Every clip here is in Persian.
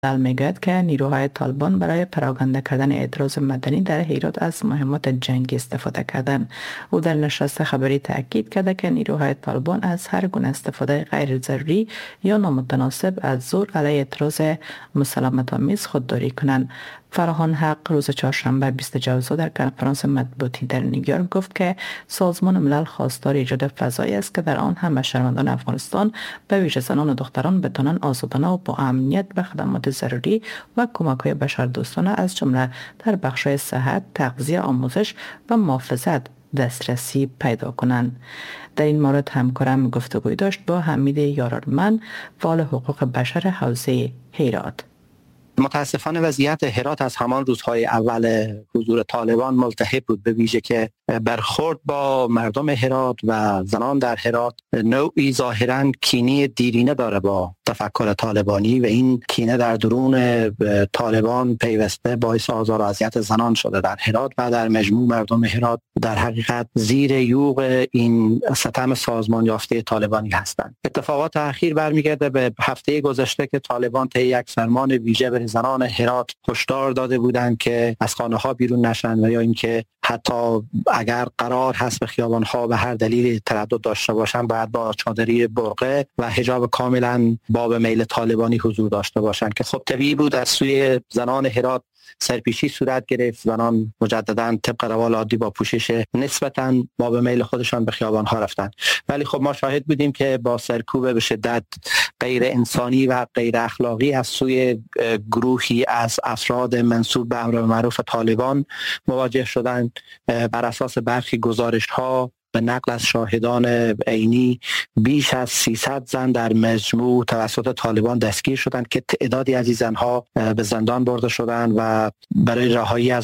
میگوید که نیروهای طالبان برای پراکنده کردن اعتراض مدنی در هرات از مهمات جنگی استفاده کردند. او در نشست خبری تاکید کرده که نیروهای طالبان از هر گونه استفاده غیر ضروری یا نامتناسب از زور علیه اعتراض مسالمت آمیز خودداری کنند. فراهان حق روز چهارشنبه 20 ژوئن در کنفرانس مطبوعاتی در نیویورک گفت که سازمان ملل خواستار ایجاد فضایی است که در آن همه شهروندان افغانستان به ویژه زنان و دختران بتوانند آزادانه و با امنیت به خدمات ضروری و کمک‌های بشردوستانه از جمله در بخش‌های صحت، تغذیه، آموزش و محافظت دسترسی پیدا کنند. در این مورد همکارم گفتگوی داشت با حمید یارالمند، فعال حقوق بشر حوزه هرات. متاسفانه وضعیت هرات از همان روزهای اول حضور طالبان ملتهب بود، به ویژه که برخورد با مردم هرات و زنان در هرات نوعی ظاهراً کینه دیرینه داره با تفکر طالبانی و این کینه در درون طالبان پیوسته باعث آزار و اذیت زنان شده در هرات و در مجموع مردم هرات در حقیقت زیر یوغ این ستم سازمان یافته طالبانی هستند. اتفاقات اخیر برمیگرده به هفته گذشته که طالبان طی یک فرمان ویژه به زنان هرات هشدار داده بودند که از خانه ها بیرون نشن و یا اینکه حتی اگر قرار هست به خیابان ها به هر دلیل تردد داشته باشن باید با چادری برقه و حجاب کاملا باب میل طالبانی حضور داشته باشن که خب طبیعی بود از سوی زنان هرات سرپیچی صورت گرفت. زنان مجددا طبق روال عادی با پوشش نسبتاً باب میل خودشان به خیابان ها رفتن، ولی خب ما شاهد بودیم که با سرکوب به شدت غیر انسانی و غیر اخلاقی از سوی گروهی از افراد منسوب به امر معروف طالبان مواجه شدند. بر اساس برخی گزارش ها به نقل از شاهدان عینی بیش از 300 زن در مجموع توسط طالبان دستگیر شدند که تعدادی از این زنها به زندان برده شدند و برای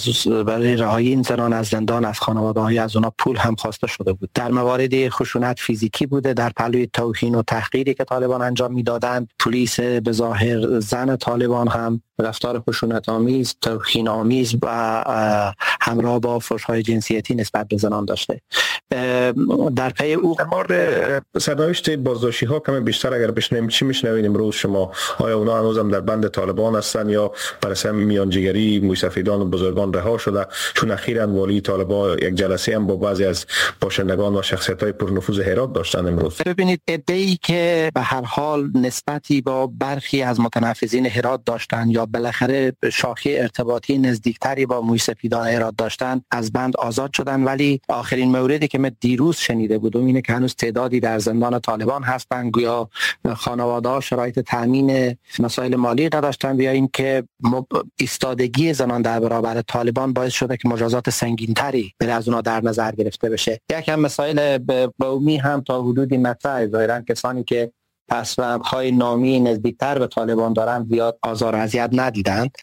رهایی این زنان از زندان از خانواده‌های از اونا پول هم خواسته شده بود. در موارد خشونت فیزیکی بوده، در پلوی توهین و تحقیری که طالبان انجام میدادند پلیس به ظاهر زن طالبان هم رفتار خشونت آمیز، توهین آمیز و همراه با فحش‌های جنسیتی نسبت به زنان داشته. در پی او در مورد سرنوشت بازداشتی ها کمی بیشتر اگر بشنویم چی میشنوید امروز شما؟ آیا اونا هنوزم در بند طالبان هستن یا بر اساس میانجیگری موسفیدان و بزرگان رها شده؟ چون اخیراً والی طالبان یک جلسه هم با بعضی از باشندگان و شخصیت‌های پرنفوذ هرات داشتن امروز. ببینید عده‌ای که به هر حال نسبتی با برخی از متنفذین هرات داشتن یا بالاخره شاخه ارتباطی نزدیکتری با موسفیدان هرات داشتن از بند آزاد شدن، ولی آخرین موردی که من دیروز شنیده بودم اینه که هنوز تعدادی در زندان طالبان هستن، گویا خانواده‌ها شرایط تامین مسائل مالی نداشتن یا اینکه ایستادگی زنان در برابر طالبان باعث شده که مجازات سنگین‌تری بر از اونها در نظر گرفته بشه. یکم مسائل قومی هم تا حدودی مطرحه. ظاهراً کسانی که پسوندهای نامی نزدیکتر به طالبان دارن زیاد آزار و اذیت ندیدند.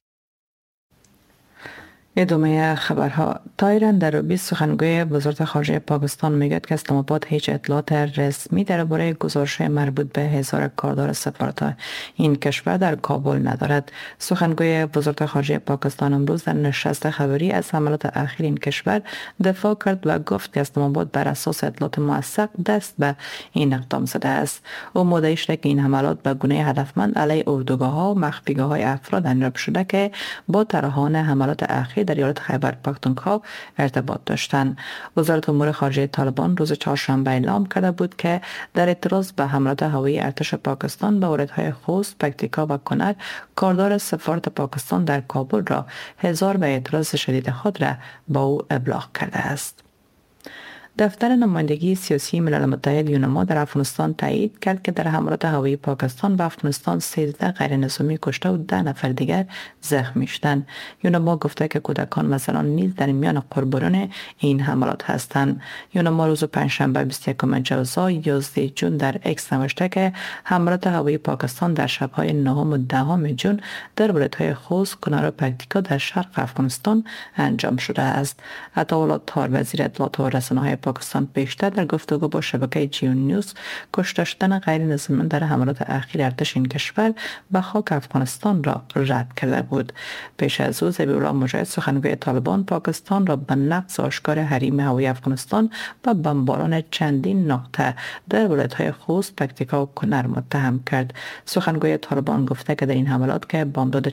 ادامه خبرها. طاهر اندروبی سخنگوی وزارت خارجه پاکستان میگوید که اسلام آباد هیچ اطلاعات رسمی درباره گزارش مربوط به احضار کاردار سفارت این کشور در کابل ندارد. سخنگوی وزارت خارجه پاکستان امروز در نشست خبری از حملات اخیر این کشور دفاع کرد و گفت که اسلام آباد بر اساس اطلاعات موثق دست به این اقدام زده است. او مدعی شده که این حملات به گونه هدفمند علیه اردوگاه‌ها و مخفیگاه‌های افراد انجام شده که با طرحان حملات اخیر در ایالت خیبر پختونخوا ارتباط داشتند. وزارت امور خارجه طالبان روز چهارشنبه اعلام کرده بود که در اعتراض به حملات هوایی ارتش پاکستان به واحدهای خوست، پکتیکا و کنر کاردار سفارت پاکستان در کابل را حضار به اعتراض شدید خود را با او ابلاغ کرده است. دفتر نمایندگی سیاسی ملل متحد یونما در افغانستان تایید کرد که در حملات هوایی پاکستان به افغانستان 13 غیر نظامی کشته و 10 نفر دیگر زخمی شدند. یونما گفته که کودکان و زنان نیز در میان قربانیان این حملات هستند. یونما روز پنجشنبه 21 ژوئن 11 ژوئن در اکس نوشته که حملات هوایی پاکستان در شب‌های 9 و 10 ژوئن در ولایت‌های خوست، کنر و پکتیکا در شرق افغانستان انجام شده است. عطاالله تار وزیر اطلاعات و رسانه‌های پاکستان پیشتر در گفتگو با شبکه جیو نیوز کشته شدن غیر نظامیان در حملات اخیر ارتش این کشور به خاک افغانستان را رد کرده بود. پیش از او ذبیح الله مجاهد سخنگوی طالبان پاکستان را به نقض آشکار حریم هوایی افغانستان و بمباران چندین نقطه در ولایت‌های خوست، پکتیکا و کنر متهم کرد. سخنگوی طالبان گفته که در این حملات که بمبداد